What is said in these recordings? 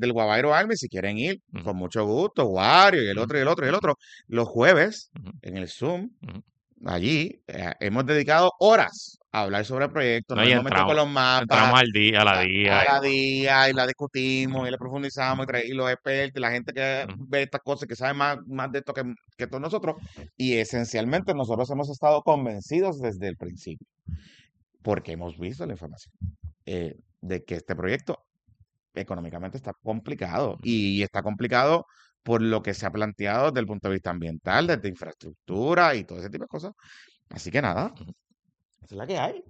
del Guabairo Army, si quieren ir, Ujú. con mucho gusto, Wario y el Ujú. otro y el otro y el otro. Los jueves, Ujú. en el Zoom, Ujú. allí, hemos dedicado horas a hablar sobre el proyecto. No, No y es momento con los entramos mapas, al día, a la día. a la día, y la discutimos, y la profundizamos, y los expertos, y la gente que Ujú. ve estas cosas, que sabe más de esto que todos nosotros. Y esencialmente nosotros hemos estado convencidos desde el principio, porque hemos visto la información, de que este proyecto económicamente está complicado, y está complicado por lo que se ha planteado desde el punto de vista ambiental, desde infraestructura y todo ese tipo de cosas. Así que nada, Ujú. esa es la que hay.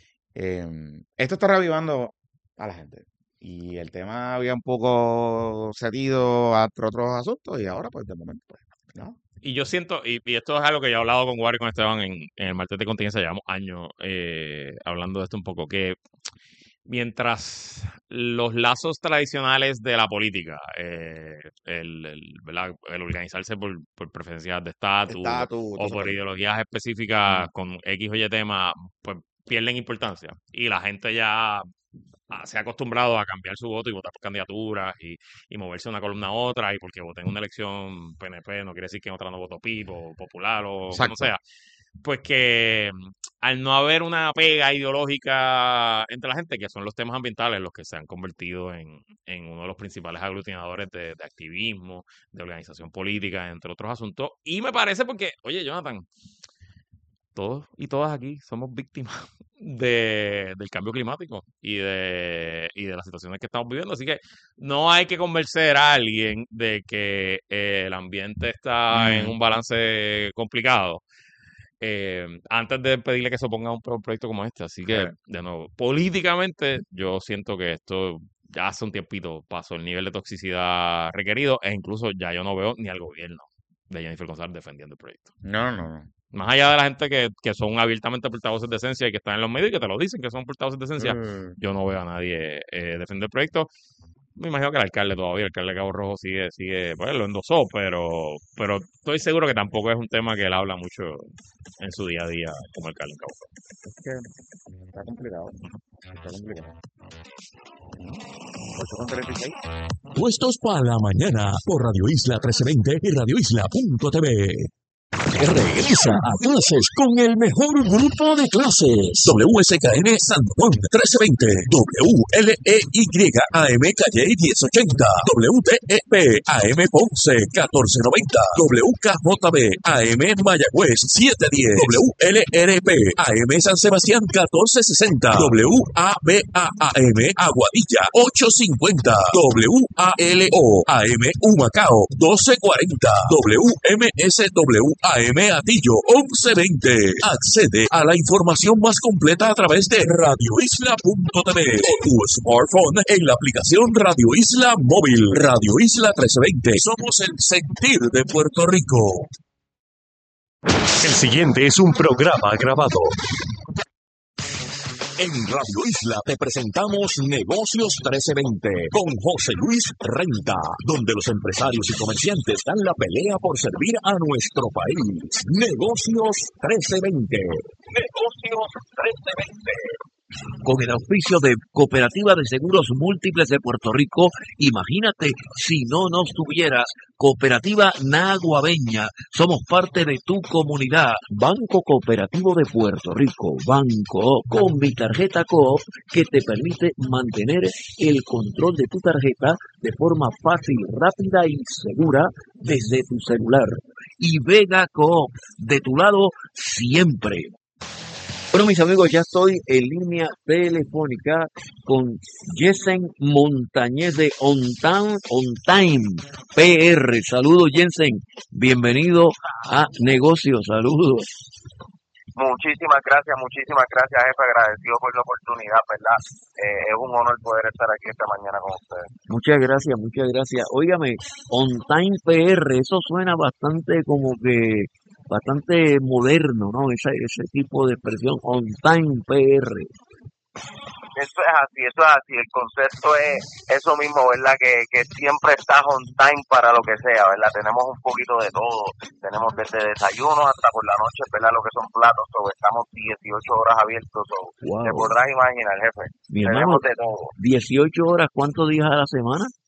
Esto está revivando a la gente. Y el tema había un poco cedido a otros asuntos, y ahora, pues, de momento, pues, ¿no? Y yo siento, y esto es algo que yo he hablado con Wario y con Esteban en el martes de contingencia, llevamos años hablando de esto un poco, que mientras los lazos tradicionales de la política, ¿verdad? El organizarse por preferencias de estatus Estatus, toda o esa por cosa. ideologías específicas con X o Y tema, pues pierden importancia. Y la gente ya se ha acostumbrado a cambiar su voto y votar por candidaturas y moverse de una columna a otra, y porque voté en una elección PNP no quiere decir que en otra no voto PIP o Popular o como Exacto. sea. Pues que al no haber una pega ideológica entre la gente, que son los temas ambientales los que se han convertido en uno de los principales aglutinadores de activismo, de organización política, entre otros asuntos. Y me parece porque, oye, Jonathan, todos y todas aquí somos víctimas del cambio climático y de las situaciones que estamos viviendo. Así que no hay que convencer a alguien de que el ambiente está en un balance complicado antes de pedirle que se oponga a un proyecto como este. Así que, de nuevo, políticamente yo siento que esto ya hace un tiempito pasó el nivel de toxicidad requerido, e incluso ya yo no veo ni al gobierno de Jennifer González defendiendo el proyecto. No, no, no. Más allá de la gente que son abiertamente portavoces de esencia y que están en los medios y que te lo dicen que son portavoces de esencia, yo no veo a nadie defender el proyecto. Me imagino que el alcalde de Cabo Rojo sigue, pues lo endosó, pero estoy seguro que tampoco es un tema que él habla mucho en su día a día como alcalde en Cabo Es que está complicado. Está complicado. 8:36. Puestos para la mañana por Radio Isla 1320 y radioisla.tv. Regresa a clases con el mejor grupo de clases. WSKN San Juan 1320, WLEYAM Calle 1080, WTEP AM Ponce 1490, WKJB AM Mayagüez 710, WLRP AM San Sebastián 1460, WABAM Aguadilla 850, WALO AM Humacao 1240, WMSW AM Atillo 1120. Accede a la información más completa a través de radioisla.tv o tu smartphone en la aplicación Radio Isla Móvil. Radio Isla 1320. Somos el sentir de Puerto Rico. El siguiente es un programa grabado. En Radio Isla te presentamos Negocios 1320 con José Luis Renta, donde los empresarios y comerciantes dan la pelea por servir a nuestro país. Negocios 1320. Negocios 1320. Con el auspicio de Cooperativa de Seguros Múltiples de Puerto Rico, imagínate si no nos tuvieras. Cooperativa Naguabeña, somos parte de tu comunidad. Banco Cooperativo de Puerto Rico, Banco, con mi tarjeta Coop, que te permite mantener el control de tu tarjeta de forma fácil, rápida y segura desde tu celular. Y Vega Coop, de tu lado siempre. Bueno, mis amigos, ya estoy en línea telefónica con Jensen Montañez de On Time PR. Saludos, Jensen. Bienvenido a Negocios. Saludos. Muchísimas gracias, jefe. Agradecido por la oportunidad, ¿verdad? Es un honor poder estar aquí esta mañana con ustedes. Muchas gracias, muchas gracias. Óigame, On Time PR, eso suena bastante como que bastante moderno, ¿no? Ese tipo de expresión, On Time PR. Eso es así. El concepto es eso mismo, ¿verdad? Que siempre estás on time para lo que sea, ¿verdad? Tenemos un poquito de todo. Tenemos desde desayuno hasta por la noche, ¿verdad? Lo que son platos. Estamos 18 horas abiertos. Wow. Te podrás imaginar, jefe. Mi hermano, tenemos de todo. 18 horas, ¿cuántos días a la semana?